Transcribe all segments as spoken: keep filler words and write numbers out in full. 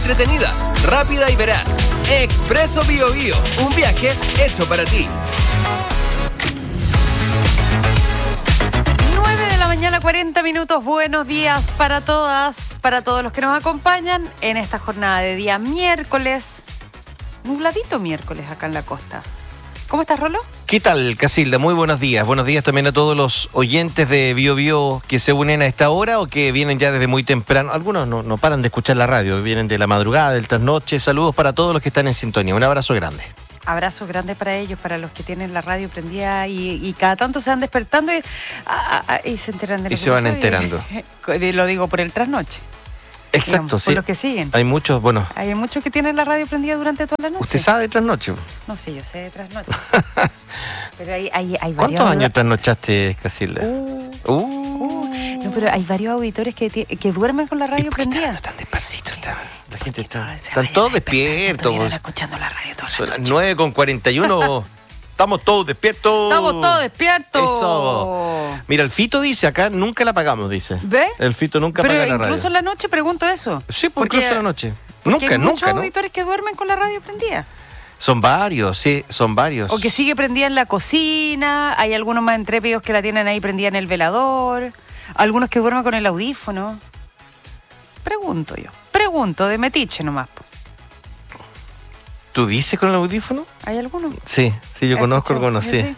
entretenida, rápida y veraz. Expreso Biobío, un viaje hecho para ti. nueve de la mañana, cuarenta minutos. Buenos días para todas, para todos los que nos acompañan en esta jornada de día miércoles. Nubladito miércoles acá en la costa. ¿Cómo estás, Rolo? ¿Qué tal, Casilda? Muy buenos días. Buenos días también a todos los oyentes de Bio Bio que se unen a esta hora o que vienen ya desde muy temprano. Algunos no, no paran de escuchar la radio, vienen de la madrugada, del trasnoche. Saludos para todos los que están en sintonía. Un abrazo grande. Abrazos grandes para ellos, para los que tienen la radio prendida y, y cada tanto se van despertando y, ah, ah, y se enteran de lo Y que se van pasó enterando. Y, lo digo por el trasnoche. Exacto, Digamos, sí. por los que siguen. Hay muchos, bueno. Hay muchos que tienen la radio prendida durante toda la noche. ¿Usted sabe de trasnoche? No sé, yo sé de trasnoche. Pero hay, hay, hay varios... ¿Cuántos años trasnochaste, Casilda? Uh, Uh. uh. No, pero hay varios auditores que, que duermen con la radio prendida. Están despacito, están, la gente está... Se Están vayan todos a despertar, despiertos. estuvieran Pues. escuchando la radio toda la Son las noche. nueve con cuarenta y uno. Estamos todos despiertos. Estamos todos despiertos. Eso. Mira, el Fito dice acá, nunca la apagamos, dice. ¿Ve? El Fito nunca Pero apaga la radio. incluso en la noche pregunto eso. Sí, pues Porque- incluso en la noche. porque Nunca, hay nunca, muchos ¿no? auditores que duermen con la radio prendida. Son varios, sí, son varios. O que sigue prendida en la cocina. Hay algunos más intrépidos que la tienen ahí prendida en el velador. Algunos que duermen con el audífono. Pregunto yo. Pregunto, de metiche nomás. po. ¿Tú dices con el audífono? ¿Hay algunos? Sí, sí, yo ¿Has conozco escuchado? algunos, sí.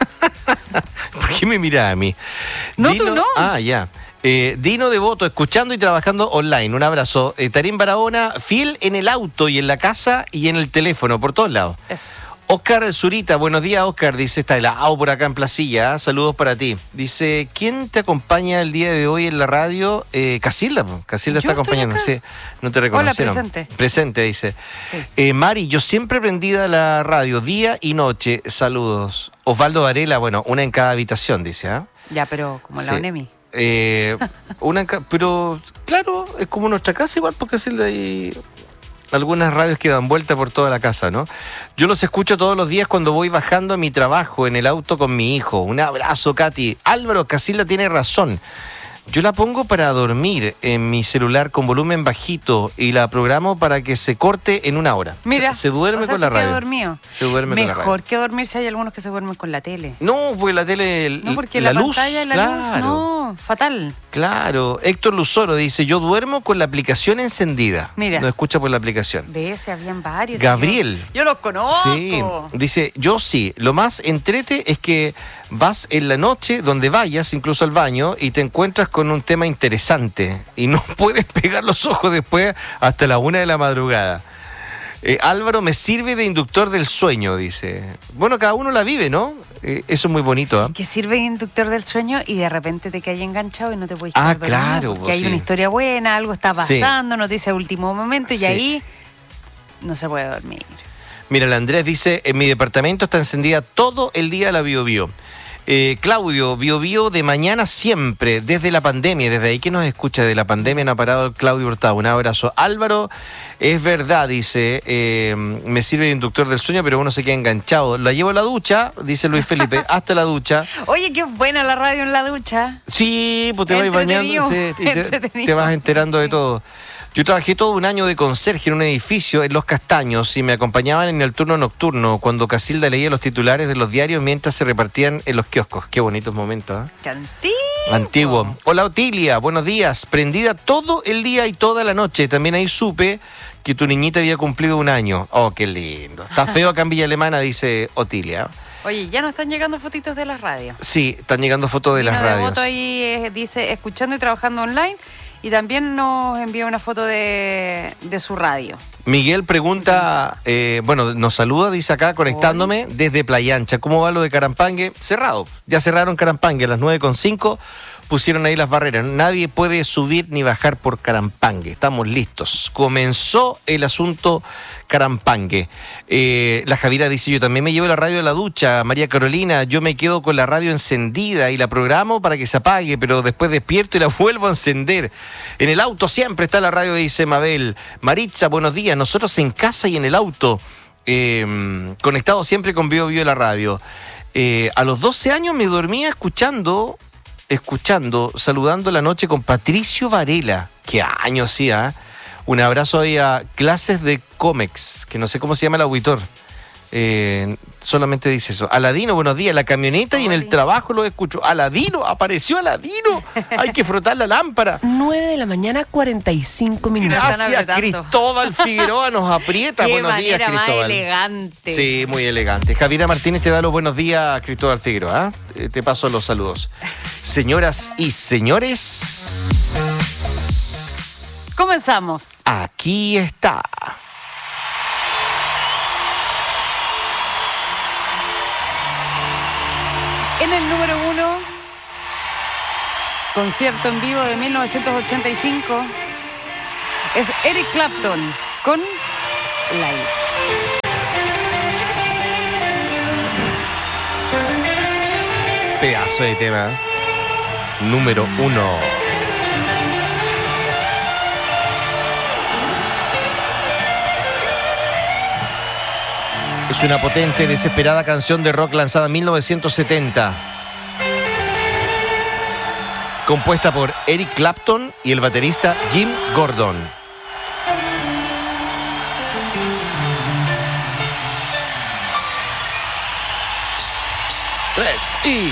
¿Por qué me mira a mí? No, tú no. Ah, ya. Eh, Dino Devoto, escuchando y trabajando online. Un abrazo. Eh, Tarín Barahona, fiel en el auto y en la casa y en el teléfono, por todos lados. Eso. Oscar Zurita, buenos días, Oscar. Dice, está helado por acá en Placilla. ¿eh? Saludos para ti. Dice, ¿quién te acompaña el día de hoy en la radio? Eh, Casilda, po. Casilda Yo está estoy acompañando. acá. Sí, no te reconocieron. presente. Presente, dice. Sí. Eh, Mari, yo siempre prendida la radio, día y noche. Saludos. Osvaldo Varela, bueno, una en cada habitación, dice. ¿ah? Ya, pero como la Sí. ONEMI. Eh, una en ca- pero claro, es como nuestra casa igual, porque Casilda hay algunas radios que dan vuelta por toda la casa, ¿no? Yo los escucho todos los días cuando voy bajando a mi trabajo en el auto con mi hijo. Un abrazo, Katy. Álvaro, Casilda tiene razón. Yo la pongo para dormir en mi celular con volumen bajito y la programo para que se corte en una hora. Mira, se, se duerme o sea, con la se queda radio. dormido. Se duerme con la radio. Mejor que dormir si hay algunos que se duermen con la tele. No, porque la tele, No, porque la, la, luz, pantalla y la claro. luz, no, fatal. Claro, Héctor Luzoro dice, yo duermo con la aplicación encendida. Mira. Lo escucha por la aplicación. De ese habían varios. Gabriel. Yo, yo los conozco. Sí, dice, yo sí, lo más entrete es que vas en la noche donde vayas, incluso al baño, y te encuentras con un tema interesante y no puedes pegar los ojos después hasta la una de la madrugada. Eh, Álvaro, me sirve de inductor del sueño, dice. Bueno, cada uno la vive, ¿no? Eh, eso es muy bonito, ¿eh? Que sirve de inductor del sueño y de repente te caes enganchado y no te puedes Ah, quedar dormido claro, porque pues, hay sí. una historia buena, algo está Sí. pasando, noticia de último momento y Sí. ahí no se puede dormir. Mira, el Andrés dice, en mi departamento está encendida todo el día la Bio Bio. Eh, Claudio, Bio Bio de mañana siempre, desde la pandemia, desde ahí que nos escucha, de la pandemia no ha parado Claudio Hurtado. Un abrazo. Álvaro, es verdad, dice, eh, me sirve de inductor del sueño, pero uno se queda enganchado. La llevo a la ducha, dice Luis Felipe, hasta la ducha. Oye, qué buena la radio en la ducha. Sí, pues te vas Entretenido, bañando sí, y te, entretenido. te vas enterando de Sí. todo. Yo trabajé todo un año de conserje en un edificio en Los Castaños y me acompañaban en el turno nocturno cuando Casilda leía los titulares de los diarios mientras se repartían en los kioscos. Qué bonitos momentos, ¿eh? Qué antiguo. Antiguo. Hola Otilia, buenos días. Prendida todo el día y toda la noche. También ahí supe que tu niñita había cumplido un año. Oh, qué lindo. Está feo acá en Villa Alemana, dice Otilia. Oye, ya nos están llegando fotitos de las radios. Sí, están llegando fotos de las Dino radios. Devoto ahí eh, dice, escuchando y trabajando online. Y también nos envía una foto de, de su radio. Miguel pregunta, eh, bueno, nos saluda, dice acá, conectándome desde Playa Ancha. ¿Cómo va lo de Carampangue? Cerrado. Ya cerraron Carampangue a las nueve con cinco. Pusieron ahí las barreras. Nadie puede subir ni bajar por Carampangue. Estamos listos. Comenzó el asunto Carampangue. Eh, la Javira dice, yo también me llevo la radio de la ducha. María Carolina, yo me quedo con la radio encendida y la programo para que se apague, pero después despierto y la vuelvo a encender. En el auto siempre está la radio, dice Mabel. Maritza, buenos días. Nosotros en casa y en el auto, eh, conectados siempre con Bio Bio la radio. Eh, a los doce años me dormía escuchando... escuchando, saludando la noche con Patricio Varela. Qué año hacía, ¿eh? Un abrazo ahí a Clases de Comex, que no sé cómo se llama el auditor. Eh, solamente dice eso. Aladino, buenos días. La camioneta y en el trabajo lo escucho. Aladino, apareció Aladino. Hay que frotar la lámpara. nueve de la mañana, cuarenta y cinco minutos. Gracias, Cristóbal Figueroa nos aprieta. Qué Buenos días, manera más Cristóbal. elegante. Sí, muy elegante. Javiera Martínez te da los buenos días, Cristóbal Figueroa. ¿eh? Te paso los saludos. Señoras y señores, Comenzamos. aquí está. En el número uno, concierto en vivo de mil novecientos ochenta y cinco, es Eric Clapton con Live. Pedazo de tema. Número uno. Es una potente, desesperada canción de rock lanzada en mil novecientos setenta. Compuesta por Eric Clapton y el baterista Jim Gordon. Tres y...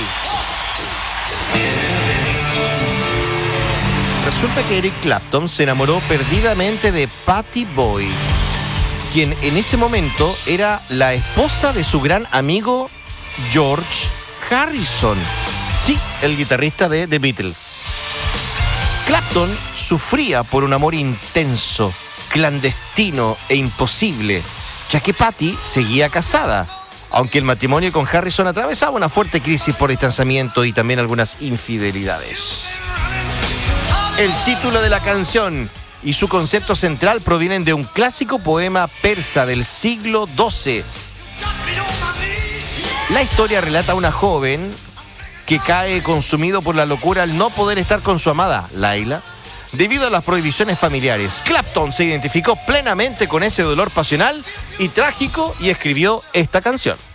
Resulta que Eric Clapton se enamoró perdidamente de Pattie Boyd, quien en ese momento era la esposa de su gran amigo George Harrison. Sí, el guitarrista de The Beatles. Clapton sufría por un amor intenso, clandestino e imposible, ya que Pattie seguía casada, aunque el matrimonio con Harrison atravesaba una fuerte crisis por distanciamiento y también algunas infidelidades. El título de la canción y su concepto central provienen de un clásico poema persa del siglo doce. La historia relata a una joven que cae consumido por la locura al no poder estar con su amada, Laila, debido a las prohibiciones familiares. Clapton se identificó plenamente con ese dolor pasional y trágico y escribió esta canción.